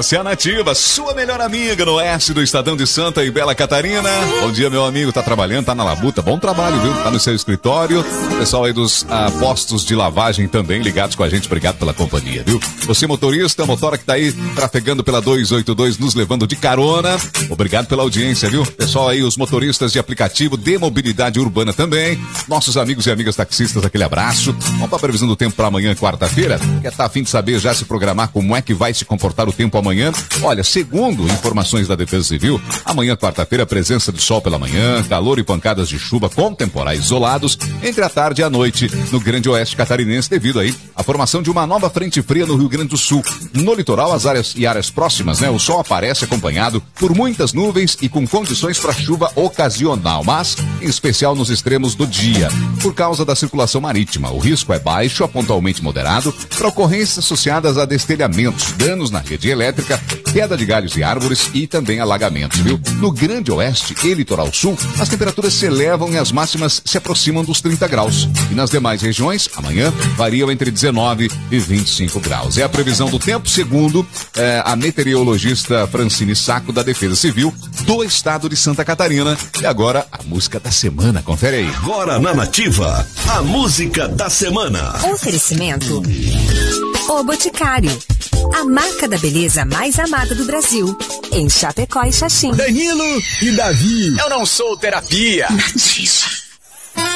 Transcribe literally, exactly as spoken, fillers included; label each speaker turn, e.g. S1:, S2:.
S1: Essa é a Nativa, sua melhor amiga no oeste do Estadão de Santa e Bela Catarina. Bom dia, meu amigo, tá trabalhando, tá na labuta, bom trabalho, viu? Tá no seu escritório. Pessoal aí dos ah, postos de lavagem também ligados com a gente, obrigado pela companhia, viu? Você motorista, motora que tá aí trafegando pela duzentos e oitenta e dois, nos levando de carona, obrigado pela audiência, viu? Pessoal aí, os motoristas de aplicativo de mobilidade urbana também, nossos amigos e amigas taxistas, aquele abraço. Vamos para a previsão do tempo para amanhã, quarta-feira. Quer estar a fim de saber, já se programar como é que vai se comportar o tempo amanhã? Olha, segundo informações da Defesa Civil, amanhã, quarta-feira, presença de sol pela manhã, calor e pancadas de chuva com temporais isolados entre a tarde e a noite no Grande Oeste Catarinense, devido aí à formação de uma nova frente fria no Rio Grande do Sul. No litoral, as áreas e áreas próximas, né? O sol aparece acompanhado por muitas nuvens e com condições para chuva ocasional, mas em especial nos extremos do dia, por causa da circulação marítima. O risco é baixo a pontualmente moderado para ocorrências associadas a destelhamentos, danos na rede elétrica, queda de galhos e árvores e também alagamentos, viu? No Grande Oeste e Litoral Sul, as temperaturas se elevam e as máximas se aproximam dos trinta graus. E nas demais regiões, amanhã, variam entre dezenove e vinte e cinco graus. É a previsão do tempo, segundo eh, a meteorologista Francine Sacco, da Defesa Civil do Estado de Santa Catarina. E agora, a música da semana, confere aí.
S2: Agora na Nativa, a música da semana.
S3: Oferecimento O Boticário, a marca da beleza mais amada do Brasil, em Chapecó e Xaxim.
S4: Danilo e Davi.
S5: Eu não sou terapia.
S3: Nativa.